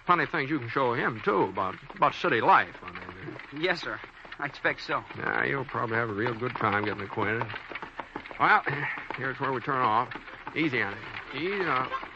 plenty of things you can show him, too, about city life. I mean. Yes, sir. I expect so. Yeah, you'll probably have a real good time getting acquainted. Well, here's where we turn off. Easy on it. Easy up.